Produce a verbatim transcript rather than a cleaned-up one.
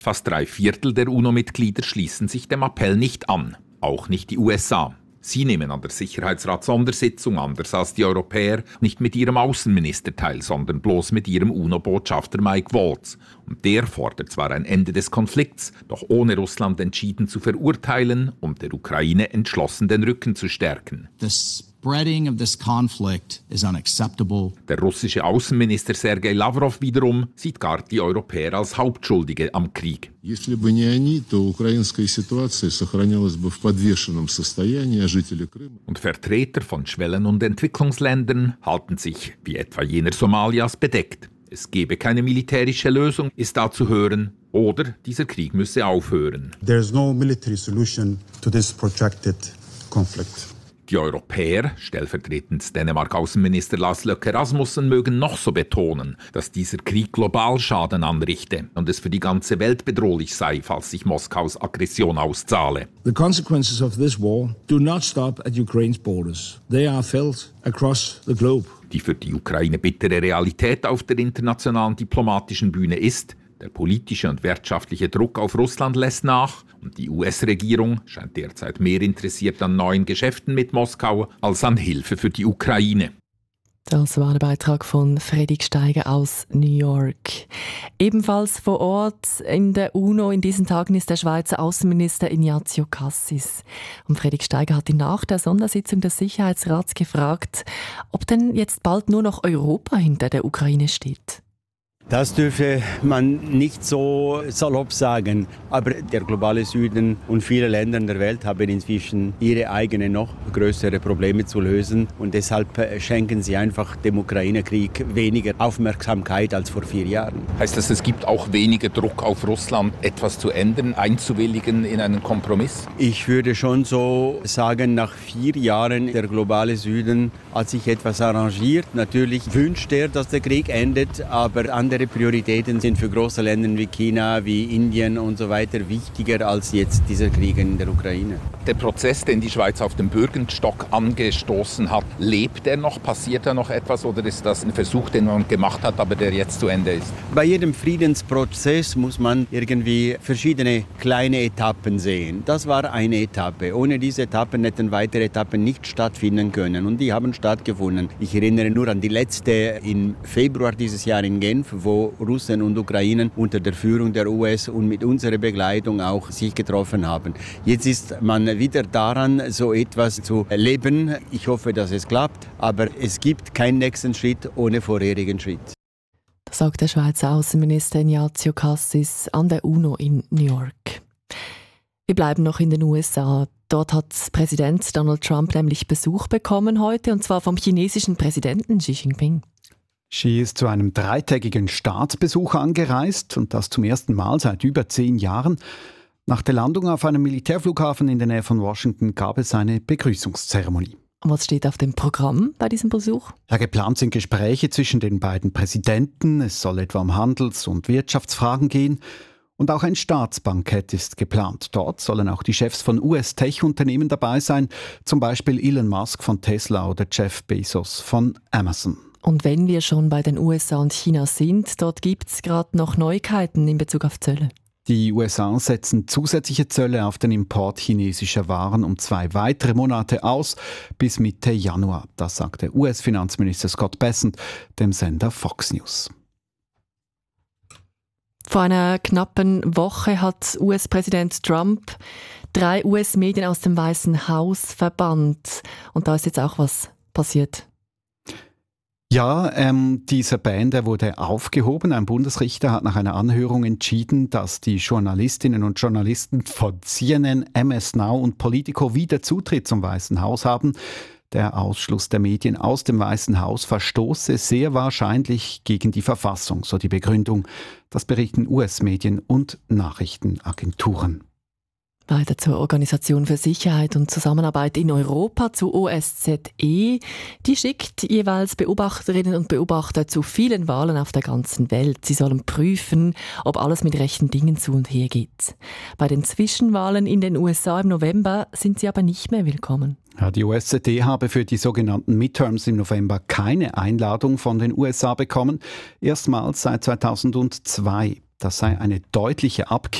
Fast drei Viertel der UNO-Mitglieder schließen sich dem Appell nicht an, auch nicht die U S A. Sie nehmen an der Sicherheitsrat-Sondersitzung, anders als die Europäer, nicht mit ihrem Außenminister teil, sondern bloß mit ihrem UNO-Botschafter Mike Waltz. Und der fordert zwar ein Ende des Konflikts, doch ohne Russland entschieden zu verurteilen und der Ukraine entschlossen den Rücken zu stärken. The spreading of this conflict is unacceptable. Der russische Außenminister Sergei Lavrov wiederum sieht gar die Europäer als Hauptschuldige am Krieg. Если бы не они, то украинская ситуация сохранялась бы в подвешенном состоянии, а жители Крыма. Und Vertreter von Schwellen- und Entwicklungsländern halten sich, wie etwa jener Somalias, bedeckt. Es gebe keine militärische Lösung, ist da zu hören, oder dieser Krieg müsse aufhören. There is no military solution to this protracted conflict. Die Europäer, stellvertretend Dänemark-Außenminister Lars Løkke Rasmussen, mögen noch so betonen, dass dieser Krieg global Schaden anrichte und es für die ganze Welt bedrohlich sei, falls sich Moskaus Aggression auszahle. The consequences of this war do not stop at Ukraine's borders. They are felt across the globe. Die für die Ukraine bittere Realität auf der internationalen diplomatischen Bühne ist, der politische und wirtschaftliche Druck auf Russland lässt nach und die U S-Regierung scheint derzeit mehr interessiert an neuen Geschäften mit Moskau als an Hilfe für die Ukraine. Das war der Beitrag von Freddy Gsteiger aus New York. Ebenfalls vor Ort in der UNO in diesen Tagen ist der Schweizer Außenminister Ignazio Cassis. Und Freddy Gsteiger hat ihn nach der Sondersitzung des Sicherheitsrats gefragt, ob denn jetzt bald nur noch Europa hinter der Ukraine steht. Das dürfe man nicht so salopp sagen. Aber der globale Süden und viele Länder der Welt haben inzwischen ihre eigenen noch größere Probleme zu lösen. Und deshalb schenken sie einfach dem Ukraine-Krieg weniger Aufmerksamkeit als vor vier Jahren. Heißt das, es gibt auch weniger Druck auf Russland, etwas zu ändern, einzuwilligen in einen Kompromiss? Ich würde schon so sagen, nach vier Jahren der globale Süden hat sich etwas arrangiert. Natürlich wünscht er, dass der Krieg endet, aber andere Prioritäten sind für große Länder wie China, wie Indien und so weiter wichtiger als jetzt dieser Krieg in der Ukraine. Der Prozess, den die Schweiz auf dem Bürgerstock angestoßen hat, lebt er noch? Passiert da noch etwas oder ist das ein Versuch, den man gemacht hat, aber der jetzt zu Ende ist? Bei jedem Friedensprozess muss man irgendwie verschiedene kleine Etappen sehen. Das war eine Etappe. Ohne diese Etappen hätten weitere Etappen nicht stattfinden können und die haben stattgefunden. Ich erinnere nur an die letzte im Februar dieses Jahr in Genf, wo Russen und Ukrainen unter der Führung der U S und mit unserer Begleitung auch sich getroffen haben. Jetzt ist man wieder daran, so etwas zu erleben. Ich hoffe, dass es klappt, aber es gibt keinen nächsten Schritt ohne vorherigen Schritt. Das sagt der Schweizer Außenminister Ignazio Cassis an der UNO in New York. Wir bleiben noch in den U S A. Dort hat Präsident Donald Trump nämlich Besuch bekommen heute, und zwar vom chinesischen Präsidenten Xi Jinping. Xi ist zu einem dreitägigen Staatsbesuch angereist und das zum ersten Mal seit über zehn Jahren. Nach der Landung auf einem Militärflughafen in der Nähe von Washington gab es eine Begrüßungszeremonie. Und was steht auf dem Programm bei diesem Besuch? Ja, geplant sind Gespräche zwischen den beiden Präsidenten. Es soll etwa um Handels- und Wirtschaftsfragen gehen. Und auch ein Staatsbankett ist geplant. Dort sollen auch die Chefs von U S-Tech-Unternehmen dabei sein, zum Beispiel Elon Musk von Tesla oder Jeff Bezos von Amazon. Und wenn wir schon bei den U S A und China sind, dort gibt es gerade noch Neuigkeiten in Bezug auf Zölle. Die U S A setzen zusätzliche Zölle auf den Import chinesischer Waren um zwei weitere Monate aus, bis Mitte Januar. Das sagte U S-Finanzminister Scott Bessent dem Sender Fox News. Vor einer knappen Woche hat U S-Präsident Trump drei U S-Medien aus dem Weißen Haus verbannt. Und da ist jetzt auch was passiert. Ja, ähm, dieser Ban, der wurde aufgehoben. Ein Bundesrichter hat nach einer Anhörung entschieden, dass die Journalistinnen und Journalisten von C N N, M S Now und Politico wieder Zutritt zum Weißen Haus haben. Der Ausschluss der Medien aus dem Weißen Haus verstoße sehr wahrscheinlich gegen die Verfassung, so die Begründung. Das berichten U S-Medien und Nachrichtenagenturen. Weiter zur Organisation für Sicherheit und Zusammenarbeit in Europa, zu O S Z E. Die schickt jeweils Beobachterinnen und Beobachter zu vielen Wahlen auf der ganzen Welt. Sie sollen prüfen, ob alles mit rechten Dingen zu und her geht. Bei den Zwischenwahlen in den U S A im November sind sie aber nicht mehr willkommen. Ja, die O S Z E habe für die sogenannten Midterms im November keine Einladung von den U S A bekommen, erstmals seit zweitausendzwei. das sei eine deutliche Abkehr